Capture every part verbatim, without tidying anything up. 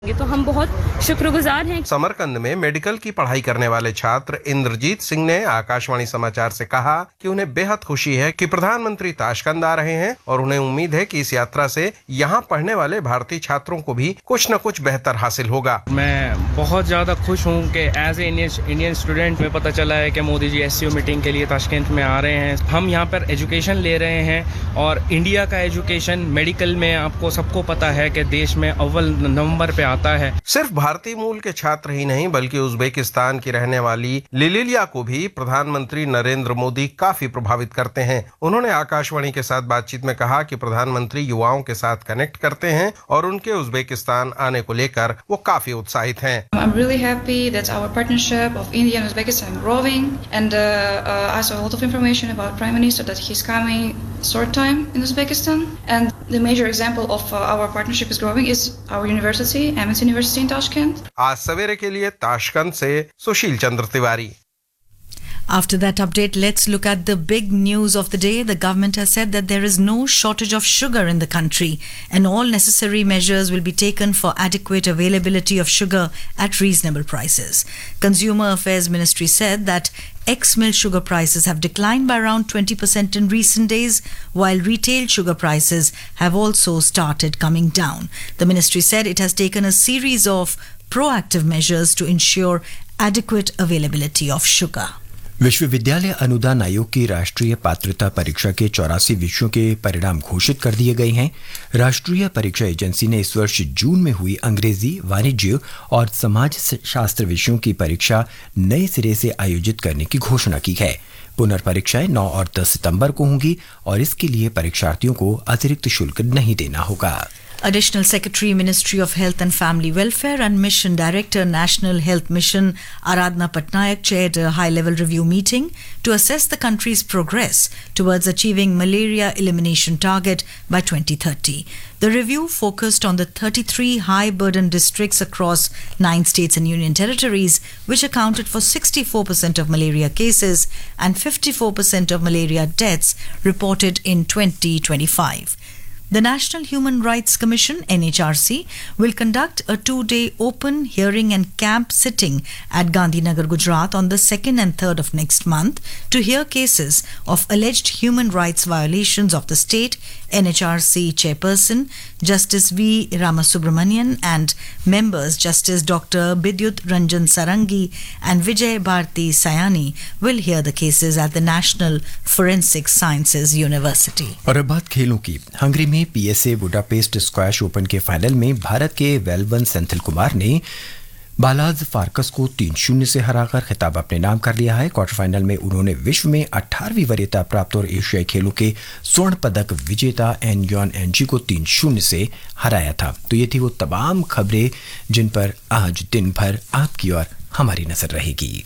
तो हम बहुत शुक्रगुजार हैं। समरकंद में मेडिकल की पढ़ाई करने वाले छात्र इंद्रजीत सिंह ने आकाशवाणी समाचार से कहा कि उन्हें बेहद खुशी है कि प्रधानमंत्री ताशकंद आ रहे हैं और उन्हें उम्मीद है कि इस यात्रा से यहाँ पढ़ने वाले भारतीय छात्रों को भी कुछ न कुछ बेहतर हासिल होगा। मैं बहुत ज्यादा खुश हूँ कि एज ए इंडियन स्टूडेंट में पता चला है कि मोदी जी एस सी ओ मीटिंग के लिए ताशकंद में आ रहे हैं। हम यहाँ पर एजुकेशन ले रहे हैं और इंडिया का एजुकेशन मेडिकल में आपको सबको पता है कि देश में अव्वल नंबर पे आता है। सिर्फ भारतीय मूल के छात्र ही नहीं बल्कि उज्बेकिस्तान की रहने वाली लिलिया को भी प्रधानमंत्री नरेंद्र मोदी काफी प्रभावित करते हैं। उन्होंने आकाशवाणी के साथ बातचीत में कहा कि प्रधानमंत्री युवाओं के साथ कनेक्ट करते हैं और उनके उज्बेकिस्तान आने को लेकर वो काफी उत्साहित हैं। I'm really happy that our partnership of India and Uzbekistan is growing, and uh, uh, I saw a lot of information about Prime Minister that he's coming short time in Uzbekistan, and the major example of uh, our partnership is growing is our university, M S University in Tashkent. आज सवेरे के लिए Tashkent से Sushil Chandra Tiwari. After that update, let's look at the big news of the day. The government has said that there is no shortage of sugar in the country and all necessary measures will be taken for adequate availability of sugar at reasonable prices. Consumer Affairs Ministry said that ex-mill sugar prices have declined by around twenty percent in recent days, while retail sugar prices have also started coming down. The ministry said it has taken a series of proactive measures to ensure adequate availability of sugar. विश्वविद्यालय अनुदान आयोग की राष्ट्रीय पात्रता परीक्षा के चौरासी विषयों के परिणाम घोषित कर दिए गए हैं। राष्ट्रीय परीक्षा एजेंसी ने इस वर्ष जून में हुई अंग्रेजी, वाणिज्य और समाज शास्त्र विषयों की परीक्षा नए सिरे से आयोजित करने की घोषणा की है। पुनर्परीक्षाएं नौ और दस सितंबर को होंगी और इसके लिए परीक्षार्थियों को अतिरिक्त शुल्क नहीं देना होगा। Additional Secretary, Ministry of Health and Family Welfare and Mission Director, National Health Mission, Aradhna Patnaik chaired a high-level review meeting to assess the country's progress towards achieving malaria elimination target by twenty thirty. The review focused on the thirty-three high-burden districts across nine states and union territories, which accounted for sixty-four percent of malaria cases and fifty-four percent of malaria deaths reported in twenty twenty-five. The National Human Rights Commission, N H R C, will conduct a two-day open hearing and camp sitting at Gandhinagar, Gujarat on the second and third of next month to hear cases of alleged human rights violations of the state. N H R C chairperson Justice V. Ramasubramanian and members Justice Doctor Bidyut Ranjan Sarangi and Vijay Bharti Sayani will hear the cases at the National Forensic Sciences University. और अब बात खेलों की। Hungary में P S A Budapest squash open के final में भारत के वेलवन सेंथिल कुमार ने बालाज फार्कस को तीन शून्य से हराकर खिताब अपने नाम कर लिया है। क्वार्टर फाइनल में उन्होंने विश्व में अठारहवीं वरीयता प्राप्त और एशियाई खेलों के स्वर्ण पदक विजेता एन योन एनजी को तीन शून्य से हराया था। तो ये थी वो तमाम खबरें जिन पर आज दिन भर आपकी और हमारी नजर रहेगी।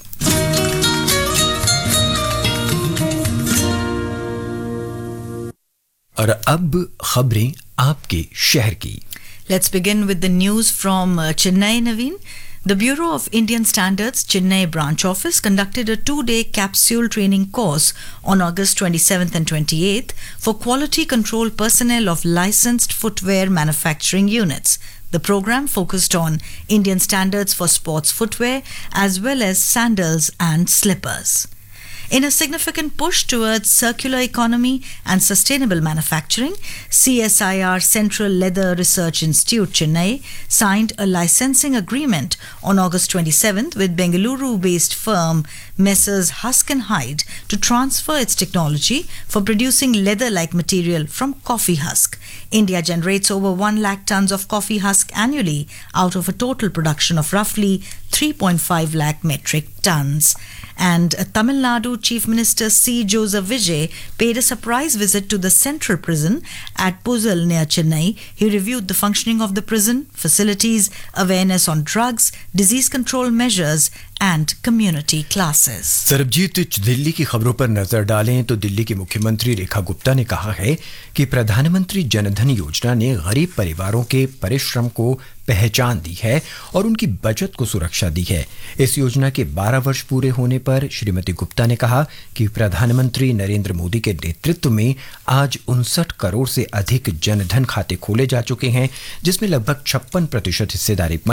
और अब खबरें आपके शहर की। Let's begin with the news from uh, Chennai, Naveen. The Bureau of Indian Standards Chennai branch office conducted a two-day capsule training course on August twenty-seventh and twenty-eighth for quality control personnel of licensed footwear manufacturing units. The program focused on Indian standards for sports footwear as well as sandals and slippers. In a significant push towards circular economy and sustainable manufacturing, C S I R Central Leather Research Institute, Chennai, signed a licensing agreement on August twenty-seventh with Bengaluru-based firm Messrs Husk and Hide to transfer its technology for producing leather-like material from coffee husk. India generates over one lakh tons of coffee husk annually out of a total production of roughly three point five lakh metric tons. And Tamil Nadu Chief Minister C. Joseph Vijay paid a surprise visit to the Central Prison at Puzhal near Chennai. He reviewed the functioning of the prison, facilities, awareness on drugs, disease control measures and community classes. Sarabjit, Delhi की खबरों पर नजर डालें तो दिल्ली की मुख्यमंत्री रेखा गुप्ता ने कहा है कि प्रधानमंत्री जनधन योजना ने गरीब परिवारों के परिश्रम को पहचान दी है और उनकी बचत को सुरक्षा दी है। इस योजना के बारह वर्ष पूरे होने पर श्रीमती गुप्ता ने कहा कि प्रधानमंत्री नरेंद्र मोदी के नेतृत्व में आज उनसठ करोड़ से अधिक जनधन खाते खोले जा चुके हैं, जिसमें लगभग छप्पन प्रतिशत हिस्सेदारी